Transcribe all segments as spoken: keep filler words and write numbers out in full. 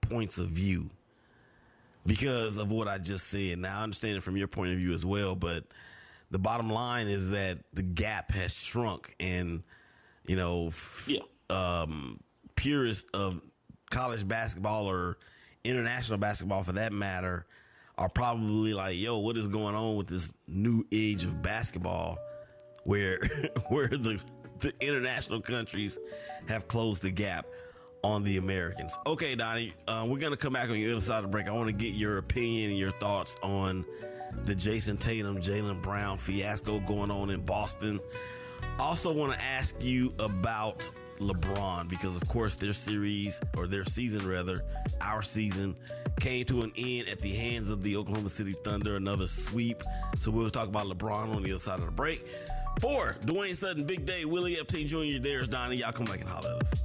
points of view because of what I just said. Now, I understand it from your point of view as well, but the bottom line is that the gap has shrunk, and, you know, f- yeah. um, purists of college basketball or international basketball for that matter are probably like, yo, what is going on with this new age of basketball where where the the international countries have closed the gap on the Americans. Okay, Donnie, uh, we're going to come back on the other side of the break. I want to get your opinion and your thoughts on the Jason Tatum, Jaylen Brown fiasco going on in Boston. Also want to ask you about LeBron, because of course their series, or their season rather, our season, came to an end at the hands of the Oklahoma City Thunder, another sweep. So we'll talk about LeBron on the other side of the break. For Dwayne Sutton, Big Day, Willie Epstein Junior, Darius Donnie, y'all come back and holler at us.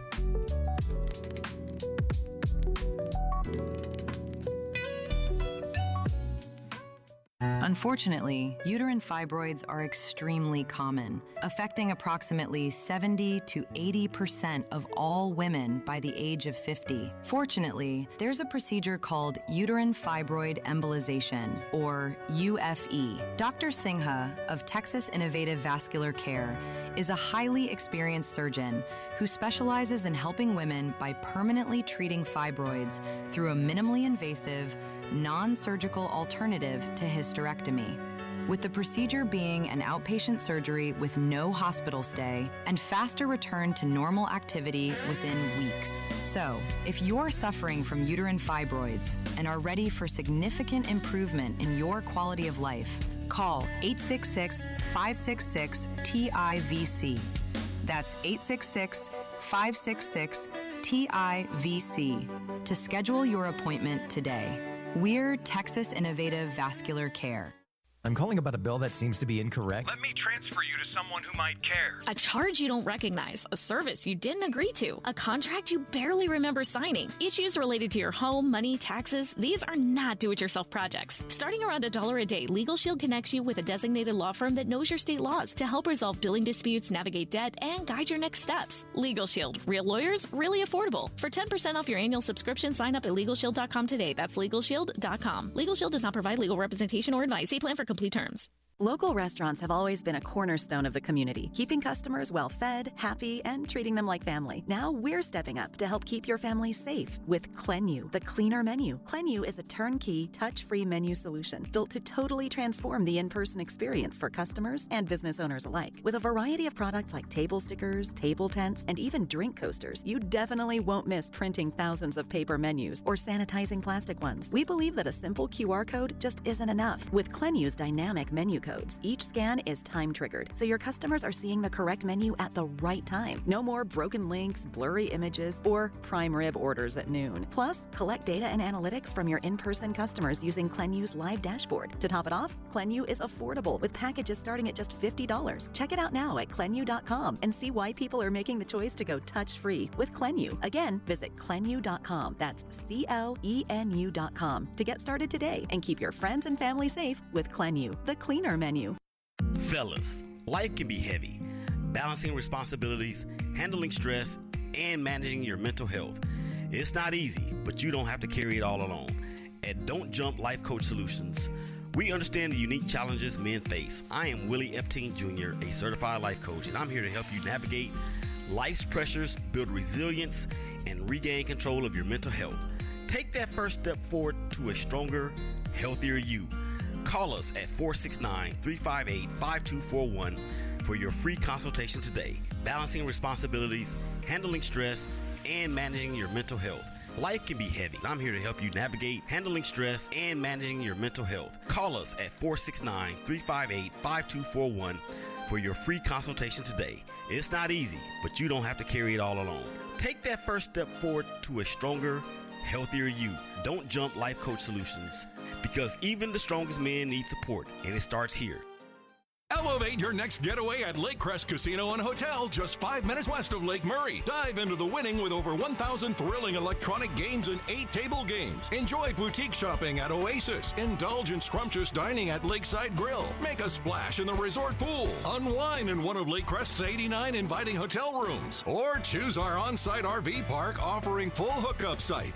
Unfortunately, uterine fibroids are extremely common, affecting approximately seventy to eighty percent of all women by the age of fifty. Fortunately, there's a procedure called uterine fibroid embolization, or U F E. Doctor Singha of Texas Innovative Vascular Care is a highly experienced surgeon who specializes in helping women by permanently treating fibroids through a minimally invasive, non-surgical alternative to hysterectomy, with the procedure being an outpatient surgery with no hospital stay and faster return to normal activity within weeks. So, if you're suffering from uterine fibroids and are ready for significant improvement in your quality of life, call eight six six, five six six, T I V C. That's eight six six, five six six, T I V C to schedule your appointment today. We're Texas Innovative Vascular Care. I'm calling about a bill that seems to be incorrect. Let me transfer you to someone who might care. A charge you don't recognize, a service you didn't agree to, a contract you barely remember signing. Issues related to your home, money, taxes, these are not do-it-yourself projects. Starting around a dollar a day, Legal Shield connects you with a designated law firm that knows your state laws to help resolve billing disputes, navigate debt, and guide your next steps. Legal Shield. Real lawyers, really affordable. For ten percent off your annual subscription, sign up at legal shield dot com today. That's legal shield dot com. Legal Shield does not provide legal representation or advice. See plan for complete terms. Local restaurants have always been a cornerstone of the community, keeping customers well-fed, happy, and treating them like family. Now we're stepping up to help keep your family safe with Clenu, the cleaner menu. Clenu is a turnkey, touch-free menu solution built to totally transform the in-person experience for customers and business owners alike. With a variety of products like table stickers, table tents, and even drink coasters, you definitely won't miss printing thousands of paper menus or sanitizing plastic ones. We believe that a simple Q R code just isn't enough. With Clenu's dynamic menu code, codes. Each scan is time-triggered, so your customers are seeing the correct menu at the right time. No more broken links, blurry images, or prime rib orders at noon. Plus, collect data and analytics from your in-person customers using Clenu's live dashboard. To top it off, Clenu is affordable with packages starting at just fifty dollars. Check it out now at clenu dot com and see why people are making the choice to go touch-free with Clenu. Again, visit clenu dot com. That's C L E N U dot com to get started today and keep your friends and family safe with Clenu, the cleaner menu. Fellas, life can be heavy. Balancing responsibilities, handling stress, and managing your mental health. It's not easy, but you don't have to carry it all alone. At Don't Jump Life Coach Solutions, we understand the unique challenges men face. I am Willie Epstein Junior, a certified life coach, and I'm here to help you navigate life's pressures, build resilience, and regain control of your mental health. Take that first step forward to a stronger, healthier you. Call us at four six nine, three five eight, five two four one for your free consultation today. Balancing responsibilities, handling stress, and managing your mental health. Life can be heavy. I'm here to help you navigate handling stress and managing your mental health. Call us at four six nine, three five eight, five two four one for your free consultation today. It's not easy, but you don't have to carry it all alone. Take that first step forward to a stronger, healthier you. Don't Jump Life Coach Solutions, because even the strongest men need support, and it starts here. Elevate your next getaway at Lake Crest Casino and Hotel, just five minutes west of Lake Murray. Dive into the winning with over one thousand thrilling electronic games and eight table games. Enjoy boutique shopping at Oasis. Indulge in scrumptious dining at Lakeside Grill. Make a splash in the resort pool. Unwind in one of Lake Crest's eighty-nine inviting hotel rooms. Or choose our on-site R V park offering full hookup sites. Lake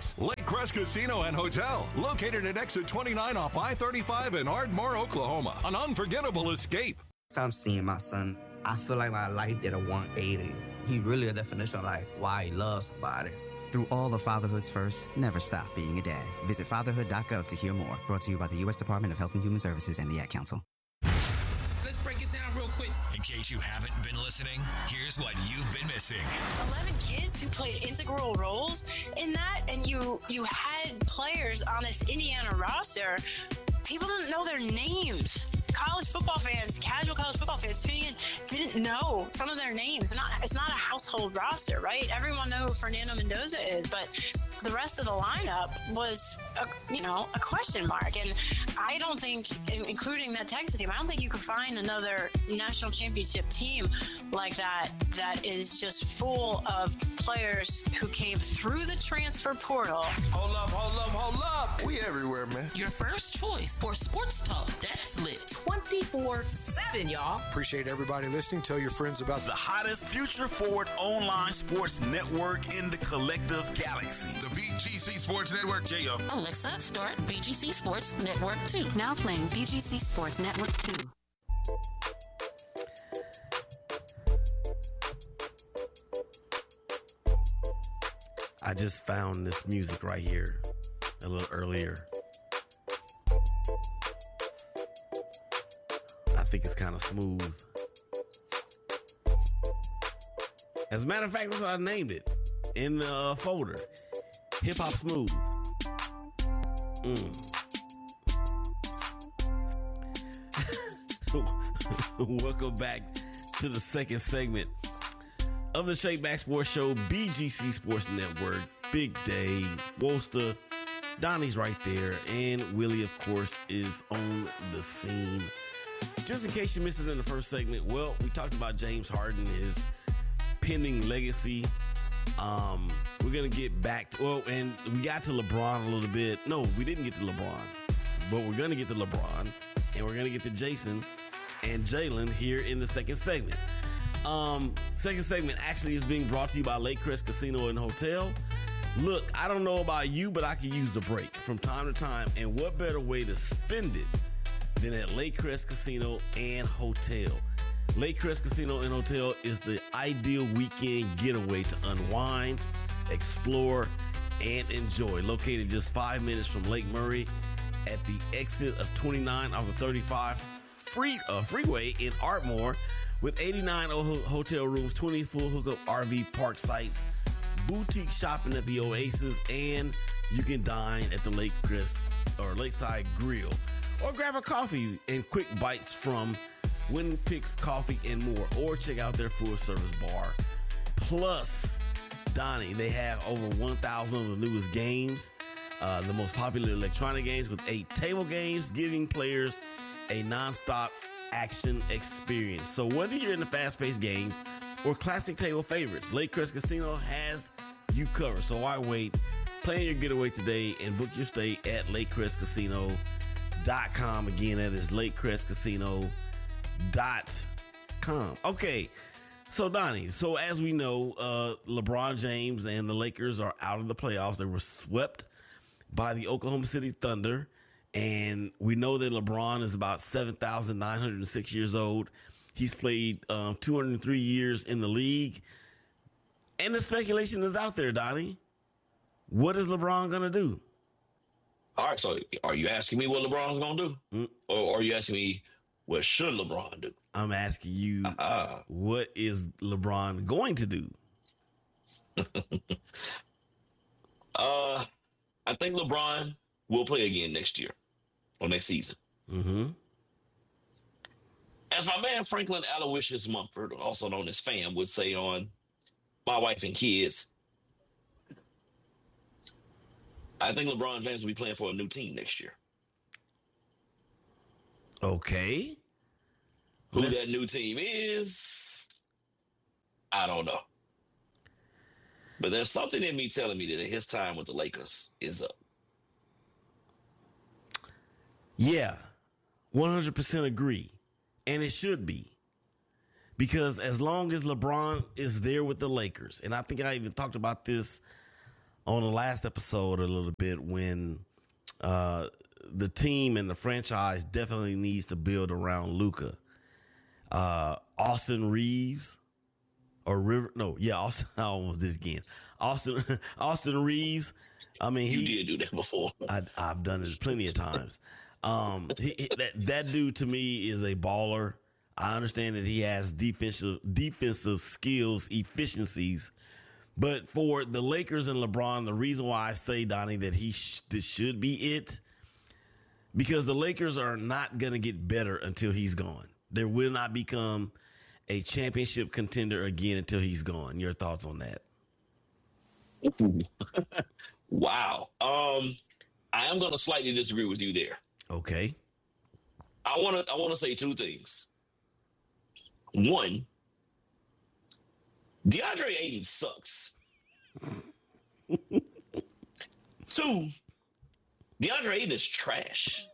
Lake Crest Casino and Hotel, located at exit twenty-nine off I thirty-five in Ardmore, Oklahoma. An unforgettable escape. I'm seeing my son. I feel like my life did a one eighty. He really a definition of like why he loves somebody. Through all of fatherhood's first, never stop being a dad. Visit fatherhood dot gov to hear more. Brought to you by the U S Department of Health and Human Services and the Ad Council. Let's break it down real quick. In case you haven't been listening, here's what you've been missing. eleven kids who played integral roles in that, and you you had players on this Indiana roster. People didn't know their names. College football fans, casual college football fans tuning in, didn't know some of their names. Not, it's not a household roster, right? Everyone knows who Fernando Mendoza is, but the rest of the lineup was, a, you know, a question mark. And I don't think, including that Texas team, I don't think you could find another national championship team like that that is just full of players who came through the transfer portal. Hold up, hold up, hold up. We everywhere, man. Your first choice for sports talk that's lit. twenty-four seven, y'all. Appreciate everybody listening. Tell your friends about the hottest future forward online sports network in the collective galaxy. The B G C Sports Network. J O. Alexa, start B G C Sports Network two. Now playing B G C Sports Network two. I just found this music right here a little earlier. I think it's kind of smooth. As a matter of fact, that's what I named it in the uh, folder. Hip Hop Smooth. Mm. Welcome back to the second segment of the Shake Back Sports Show, B G C Sports Network. Big Day, Wolster, Donnie's right there, and Willie, of course, is on the scene. Just in case you missed it in the first segment, well, we talked about James Harden, his pending legacy. Um, we're going to get back to, well, and we got to LeBron a little bit. No, we didn't get to LeBron, but we're going to get to LeBron, and we're going to get to Jason and Jalen here in the second segment. Um, second segment actually is being brought to you by Lake Crest Casino and Hotel. Look, I don't know about you, but I can use a break from time to time, and what better way to spend it than at Lake Crest Casino and Hotel. Lake Crest Casino and Hotel is the ideal weekend getaway to unwind, explore, and enjoy. Located just five minutes from Lake Murray at the exit of twenty-nine off the thirty-five free, uh, freeway in Ardmore, with eighty-nine hotel rooms, twenty full hookup R V park sites, boutique shopping at the Oasis, and you can dine at the Lake Crest or Lakeside Grill, or grab a coffee and quick bites from Win Picks Coffee and more, or check out their full service bar. Plus, Donnie, they have over one thousand of the newest games, uh, the most popular electronic games, with eight table games, giving players a nonstop action experience. So whether you're into fast-paced games or classic table favorites, Lake Crest Casino has you covered. So why wait? Plan your getaway today and book your stay at lake crest casino dot com. Again, that is lake crest casino dot com. Okay, so Donnie, so as we know, uh, LeBron James and the Lakers are out of the playoffs. They were swept by the Oklahoma City Thunder. And we know that LeBron is about seven thousand nine hundred six years old. He's played um, two hundred three years in the league. And the speculation is out there, Donnie. What is LeBron going to do? All right, so are you asking me what LeBron's going to do? Mm. Or are you asking me what should LeBron do? I'm asking you, uh-huh. What is LeBron going to do? uh, I think LeBron will play again next year. Or next season. Mm-hmm. As my man Franklin Aloysius Mumford, also known as Fam, would say on My Wife and Kids, I think LeBron James will be playing for a new team next year. Okay. Who Let's... that new team is, I don't know. But there's something in me telling me that his time with the Lakers is up. Yeah, one hundred percent agree. And it should be. Because as long as LeBron is there with the Lakers, and I think I even talked about this on the last episode a little bit when uh, the team and the franchise definitely needs to build around Luka. Uh, Austin Reeves or River? No, yeah, Austin. I almost did it again. Austin Austin Reeves. I mean, you he, did do that before. I, I've done it plenty of times. Um, he, he, that that dude to me is a baller. I understand that he has defensive defensive skills, efficiencies, but for the Lakers and LeBron, the reason why I say, Donnie, that he sh- this should be it, because the Lakers are not going to get better until he's gone. There will not become a championship contender again until he's gone. Your thoughts on that? Wow. Um, I am going to slightly disagree with you there. Okay. I want to I want to say two things. One, DeAndre Ayton sucks. Two, DeAndre Ayton is trash.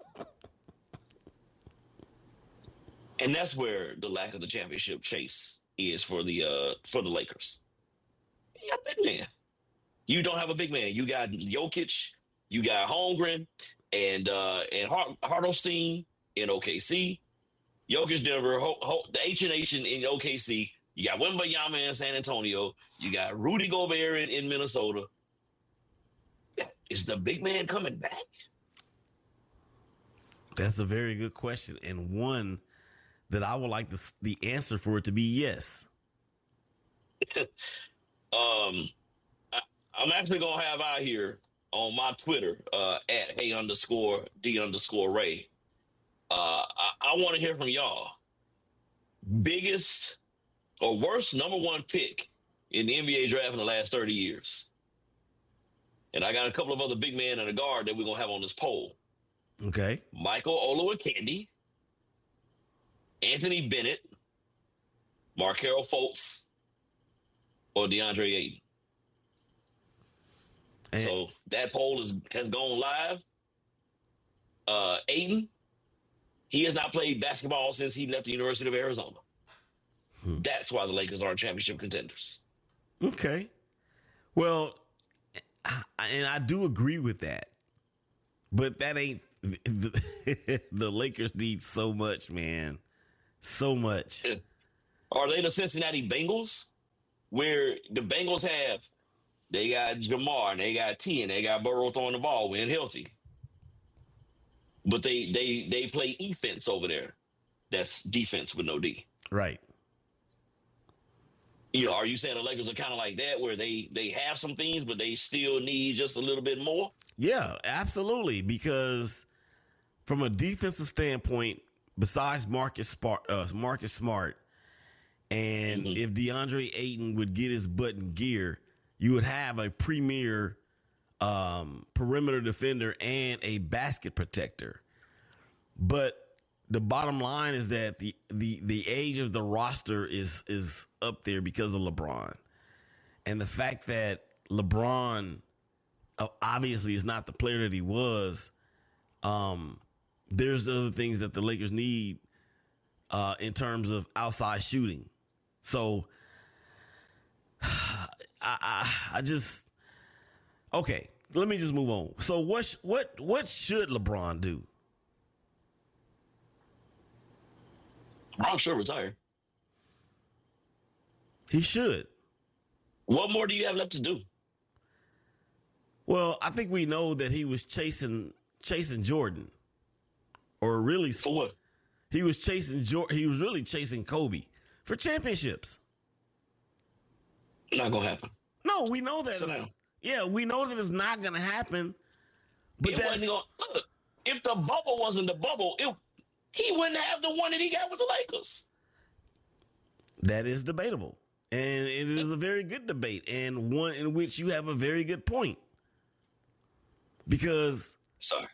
And that's where the lack of the championship chase is for the uh, for the Lakers. You got a big man. You don't have a big man. You got Jokic, you got Holmgren, and uh, and Hart- Hartenstein in O K C. Jokic, Denver, Ho- Ho- the H and H in, in O K C. You got Wembanyama in San Antonio. You got Rudy Gobert in, in Minnesota. Is the big man coming back? That's a very good question, and one that I would like the, the answer for it to be yes. um, I, I'm actually going to have out here on my Twitter uh, at hey underscore D underscore Ray. Uh, I, I want to hear from y'all. Biggest or worst number one pick in the N B A draft in the last thirty years. And I got a couple of other big men and a guard that we're going to have on this poll. Okay. Michael Olowokandi, Anthony Bennett, Markelle Fultz, or DeAndre Ayton. And so that poll is has gone live. Uh, Ayton, he has not played basketball since he left the University of Arizona. Hmm. That's why the Lakers aren't championship contenders. Okay. Well, and I do agree with that. But that ain't the, the Lakers need so much, man. So much. Are they the Cincinnati Bengals? Where the Bengals have, they got Jamar and they got T and they got Burrow throwing the ball when healthy. But they they they play defense over there. That's defense with no D. Right. You know, are you saying the Lakers are kind of like that, where they they have some things, but they still need just a little bit more? Yeah, absolutely. Because from a defensive standpoint, besides Marcus Smart, uh, Marcus Smart, and mm-hmm. if DeAndre Ayton would get his butt in gear, you would have a premier um, perimeter defender and a basket protector. But the bottom line is that the the the age of the roster is is up there because of LeBron, and the fact that LeBron uh, obviously is not the player that he was. Um, there's other things that the Lakers need uh, in terms of outside shooting. So I, I I just okay. Let me just move on. So what sh- what what should LeBron do? LeBron should retire. He should. What more do you have left to do? Well, I think we know that he was chasing chasing Jordan, or really for what? He was chasing Jordan. He was really chasing Kobe for championships. Not gonna happen. No, we know that. So now, yeah, we know that it's not gonna happen. But it wasn't gonna, look, if the bubble wasn't the bubble, it, he wouldn't have the one that he got with the Lakers. That is debatable. And it is a very good debate, and one in which you have a very good point. Because sorry.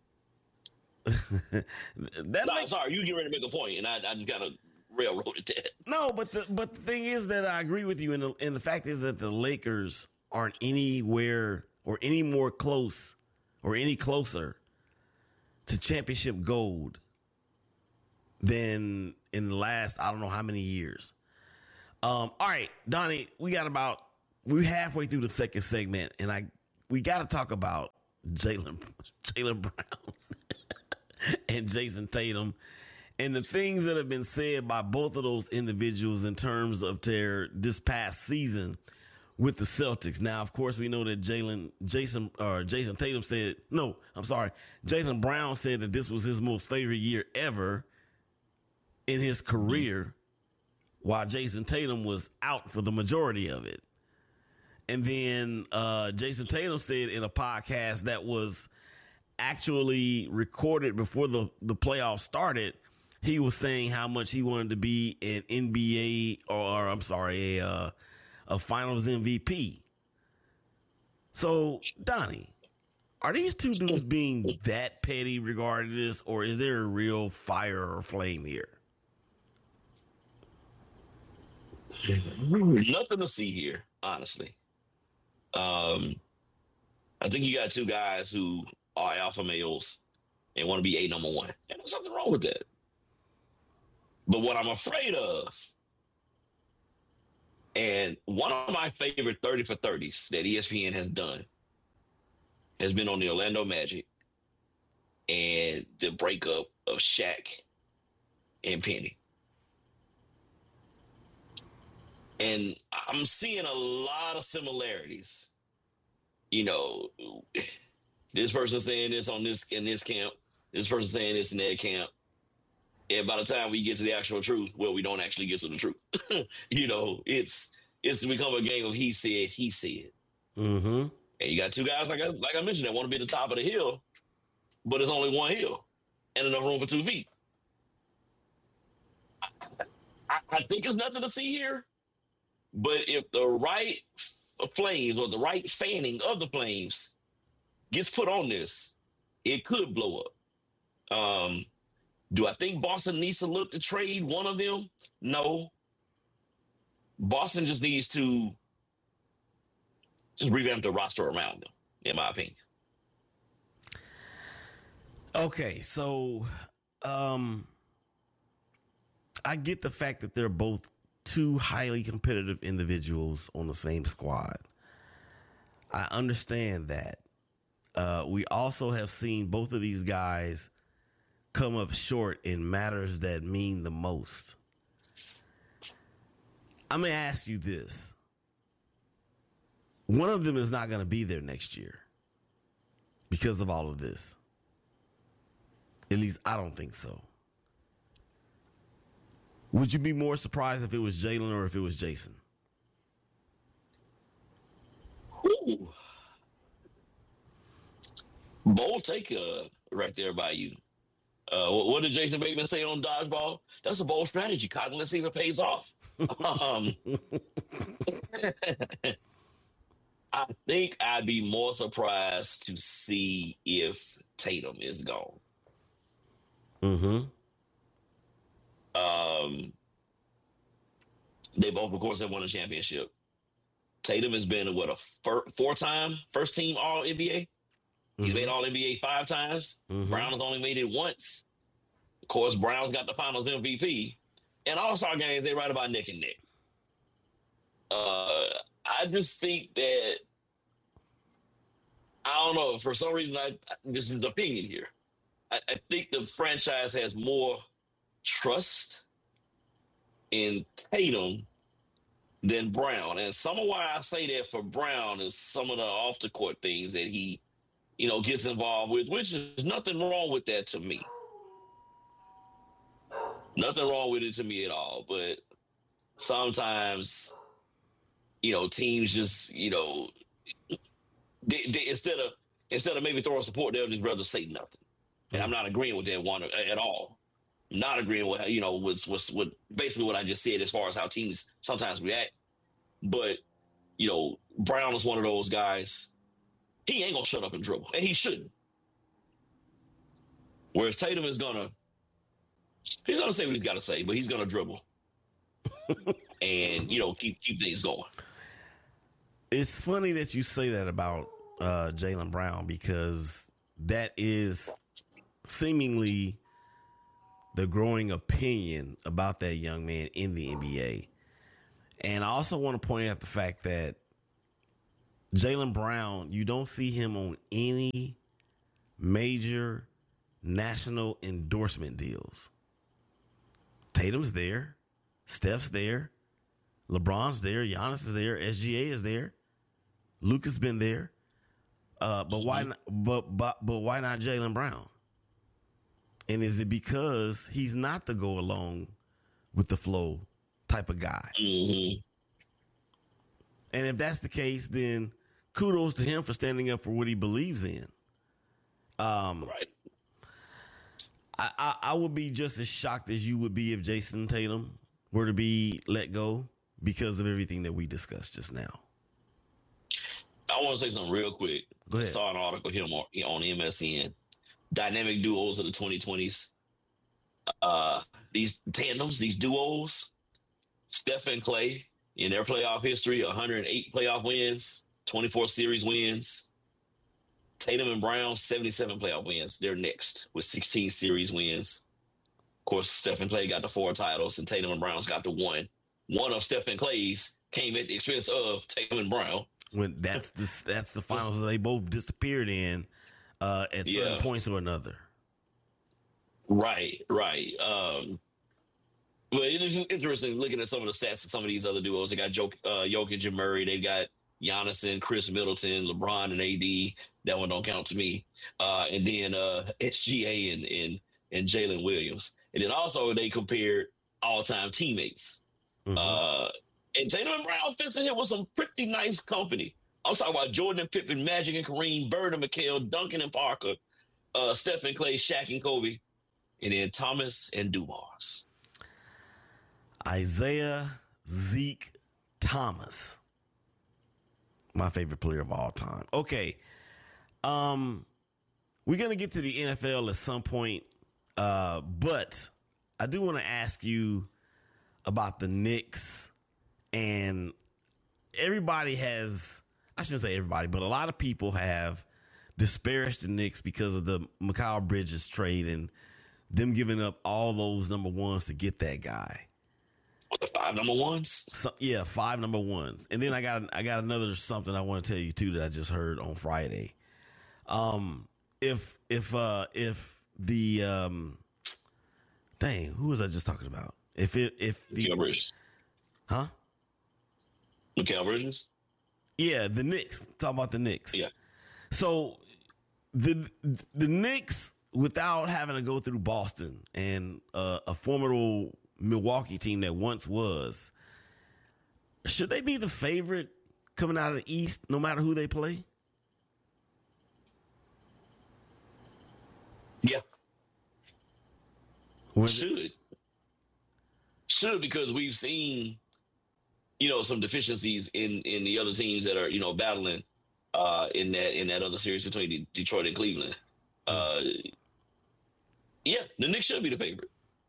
that no, like, I'm sorry, you get ready to make a point, and I, I just gotta railroad it there. No, but the but the thing is that I agree with you, and the, and the fact is that the Lakers aren't anywhere or any more close or any closer to championship gold than in the last, I don't know how many years. Um, all right, Donnie, we got about we're halfway through the second segment, and I we got to talk about Jaylen Jaylen Brown and Jason Tatum and the things that have been said by both of those individuals in terms of their this past season with the Celtics. Now, of course, we know that Jaylen Jason or Jason Tatum said no. I'm sorry, Jaylen Brown said that this was his most favorite year ever in his career, while Jason Tatum was out for the majority of it. And then uh, Jason Tatum said in a podcast that was actually recorded before the, the playoffs started, he was saying how much he wanted to be an N B A or, or I'm sorry, a, uh, a Finals M V P. So, Donnie, are these two dudes being that petty regarding this, or is there a real fire or flame here? Nothing to see here, honestly. Um, I think you got two guys who are alpha males and want to be a number one. And there's nothing wrong with that. But what I'm afraid of, and one of my favorite thirty for thirties that E S P N has done has been on the Orlando Magic and the breakup of Shaq and Penny. And I'm seeing a lot of similarities. You know, this person saying this on this in this camp, this person saying this in that camp. And by the time we get to the actual truth, well, we don't actually get to the truth. You know, it's it's become a game of he said, he said. Mm-hmm. And you got two guys, like I, like I mentioned, that want to be at the top of the hill, but there's only one hill and enough room for two feet. I, I think there's nothing to see here. But if the right flames or the right fanning of the flames gets put on this, it could blow up. Um, do I think Boston needs to look to trade one of them? No. Boston just needs to just revamp the roster around them, in my opinion. Okay, so um, I get the fact that they're both two highly competitive individuals on the same squad. I understand that. Uh, we also have seen both of these guys come up short in matters that mean the most. I'm going to ask you this. One of them is not going to be there next year because of all of this. At least I don't think so. Would you be more surprised if it was Jaylen or if it was Jason? Ooh. Bold take uh, right there by you. Uh, what, what did Jason Bateman say on Dodgeball? That's a bold strategy, Cotton. Let's see if it pays off. um, I think I'd be more surprised to see if Tatum is gone. Mm-hmm. Um, they both, of course, have won a championship. Tatum has been what a fir- four-time first-team All N B A. He's mm-hmm. made All N B A five times. Mm-hmm. Brown has only made it once. Of course, Brown's got the Finals M V P. In All-Star games, they're right about neck and neck. Uh, I just think that I don't know. For some reason, I this is opinion here. I, I think the franchise has more trust in Tatum than Brown. And some of why I say that for Brown is some of the off the court things that he, you know, gets involved with, which is nothing wrong with that to me. Nothing wrong with it to me at all. But sometimes, you know, teams just, you know, they, they, instead of instead of maybe throwing support, they'll just rather say nothing. And I'm not agreeing with that one at all. Not agreeing with, you know, with, with, with basically what I just said as far as how teams sometimes react. But, you know, Brown is one of those guys, he ain't going to shut up and dribble, and he shouldn't. Whereas Tatum is going to, he's going to say what he's got to say, but he's going to dribble and, you know, keep keep things going. It's funny that you say that about uh, Jaylen Brown, because that is seemingly the growing opinion about that young man in the N B A. And I also want to point out the fact that Jaylen Brown, you don't see him on any major national endorsement deals. Tatum's there. Steph's there. LeBron's there. Giannis is there. S G A is there. Luka's been there. Uh, but why not, but, but, but why not Jaylen Brown? And is it because he's not the go along with the flow type of guy? Mm-hmm. And if that's the case, then kudos to him for standing up for what he believes in. Um, right. I, I, I would be just as shocked as you would be if Jason Tatum were to be let go because of everything that we discussed just now. I want to say something real quick. Go ahead. I saw an article here on, on M S N. Dynamic duos of the twenty twenties. Uh, these tandems, these duos, Steph and Clay in their playoff history, one hundred eight playoff wins, twenty-four series wins. Tatum and Brown, seventy-seven playoff wins. They're next with sixteen series wins. Of course, Steph and Clay got the four titles, and Tatum and Brown's got the one. One of Steph and Clay's came at the expense of Tatum and Brown. When that's the that's the finals that they both disappeared in uh, at certain Yeah. points or another. Right, right. Um, but it is interesting looking at some of the stats of some of these other duos. They got Jok- uh, Jokic and Murray. They've got Giannis and Chris Middleton, LeBron and A D. That one don't count to me. Uh, and then uh, S G A and and, and Jalen Williams. And then also they compared all-time teammates. Mm-hmm. Uh, and Tatum and Brown fits in here with some pretty nice company. I'm talking about Jordan and Pippen, Magic and Kareem, Bird and McHale, Duncan and Parker, uh, Steph and Clay, Shaq and Kobe, and then Thomas and Dumars. Isaiah Zeke Thomas, my favorite player of all time. Okay, um, we're gonna get to the N F L at some point, uh, but I do want to ask you about the Knicks. And everybody has, I shouldn't say everybody, but a lot of people have disparaged the Knicks because of the Mikal Bridges trade and them giving up all those number ones to get that guy. What, the five number ones? So, yeah, five number ones. And then I got I got another something I want to tell you too that I just heard on Friday. Um, if if uh, if the um, dang, who was I just talking about? If it if the Mikal Bridges, huh? Mikal Bridges. Yeah, the Knicks. Talking about the Knicks. Yeah. So the the Knicks, without having to go through Boston and uh, a formidable Milwaukee team that once was, should they be the favorite coming out of the East, no matter who they play? Yeah. Was Should. It? Should, because we've seen, you know, some deficiencies in, in the other teams that are, you know, battling uh, in that in that other series between D- Detroit and Cleveland. Uh, yeah, the Knicks should be the favorite.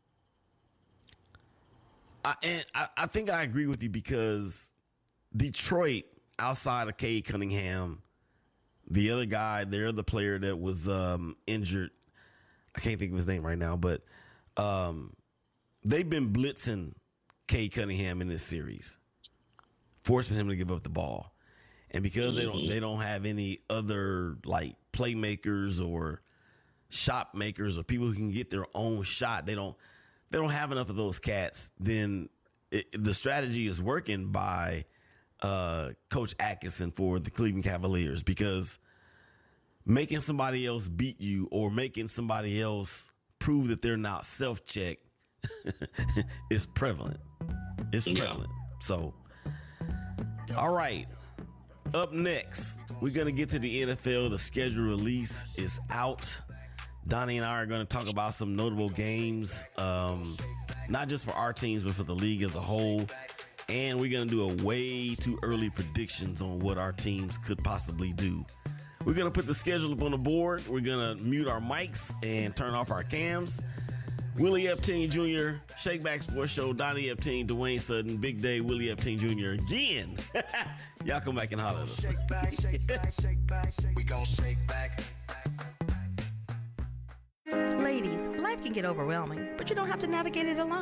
I, and I, I think I agree with you because Detroit, outside of Cade Cunningham, the other guy, their other player that was um, injured, I can't think of his name right now, but um, they've been blitzing Cade Cunningham in this series, forcing him to give up the ball. And because mm-hmm. they don't they don't have any other like playmakers or shot makers or people who can get their own shot, they don't they don't have enough of those cats. Then it, the strategy is working by uh, Coach Atkinson for the Cleveland Cavaliers, because making somebody else beat you or making somebody else prove that they're not self-checked is prevalent. It's prevalent. Yeah. So, all right. Up next, we're going to get to the N F L. The schedule release is out. Donnie and I are going to talk about some notable games, um, not just for our teams, but for the league as a whole. And we're going to do a way too early predictions on what our teams could possibly do. We're going to put the schedule up on the board. We're going to mute our mics and turn off our cams. Willie Epting Junior, Shakeback Sports Show, Donnie Epting, Dwayne Sutton, Big Day, Willie Epting Junior again. Y'all come back and holler at us. Shake back, shake back, shake back, shake. We gon' shake back. Ladies, life can get overwhelming, but you don't have to navigate it alone.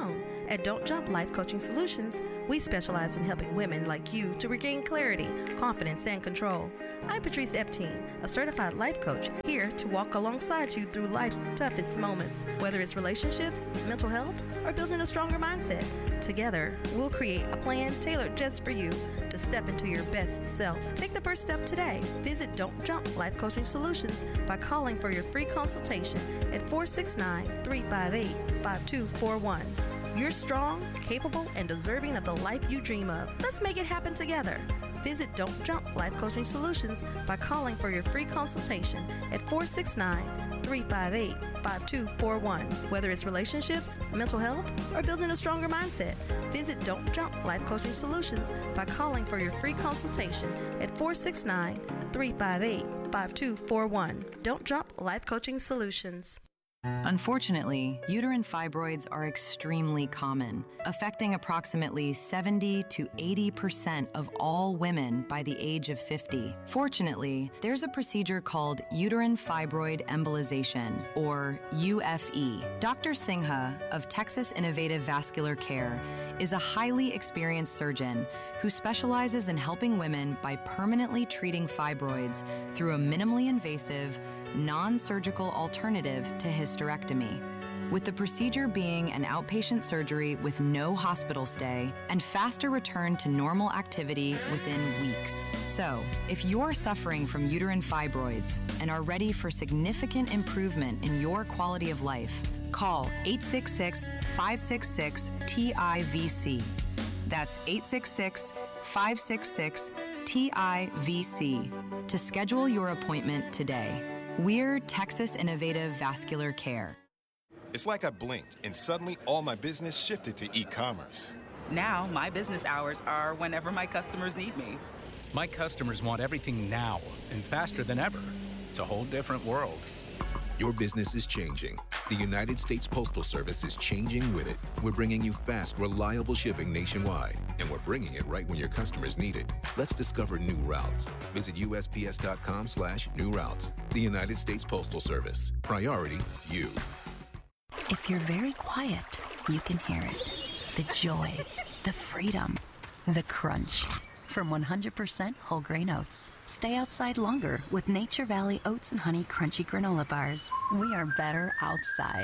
At Don't Jump Life Coaching Solutions, we specialize in helping women like you to regain clarity, confidence, and control. I'm Patrice Epteen, a certified life coach, here to walk alongside you through life's toughest moments, whether it's relationships, mental health, or building a stronger mindset. Together, we'll create a plan tailored just for you to step into your best self. Take the first step today. Visit Don't Jump Life Coaching Solutions by calling for your free consultation at four six nine, three five eight, five two four one. You're strong, capable, and deserving of the life you dream of. Let's make it happen together. Visit Don't Jump Life Coaching Solutions by calling for your free consultation at four six nine, three five eight, five two four one. Whether it's relationships, mental health, or building a stronger mindset, visit Don't Jump Life Coaching Solutions by calling for your free consultation at four six nine, three five eight, five two four one. Don't Jump Life Coaching Solutions. Unfortunately, uterine fibroids are extremely common, affecting approximately seventy to eighty percent of all women by the age of fifty. Fortunately, there's a procedure called uterine fibroid embolization, or U F E. Doctor Singha of Texas Innovative Vascular Care is a highly experienced surgeon who specializes in helping women by permanently treating fibroids through a minimally invasive, non-surgical alternative to hysterectomy. With the procedure being an outpatient surgery with no hospital stay and faster return to normal activity within weeks. So, if you're suffering from uterine fibroids and are ready for significant improvement in your quality of life, call eight six six, five six six, T I V C. That's eight six six, five six six, T I V C to schedule your appointment today. We're Texas Innovative Vascular Care. It's like I blinked and suddenly all my business shifted to e-commerce. Now my business hours are whenever my customers need me. My customers want everything now and faster than ever. It's a whole different world. Your business is changing. The United States Postal Service is changing with it. We're bringing you fast, reliable shipping nationwide, and we're bringing it right when your customers need it. Let's discover new routes. Visit U S P S dot com slash new routes. The United States Postal Service. Priority, you. If you're very quiet, you can hear it. The joy, the freedom, the crunch. From one hundred percent whole grain oats. Stay outside longer with Nature Valley Oats and Honey Crunchy Granola Bars. We are better outside.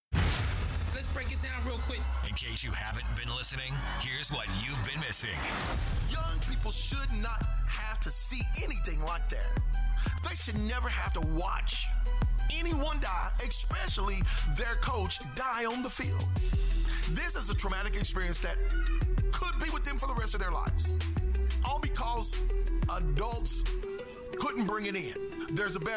Let's break it down real quick. In case you haven't been listening, here's what you've been missing. Young people should not have to see anything like that. They should never have to watch anyone die, especially their coach, die on the field. This is a traumatic experience that could be with them for the rest of their lives. All because adults couldn't bring it in. There's a better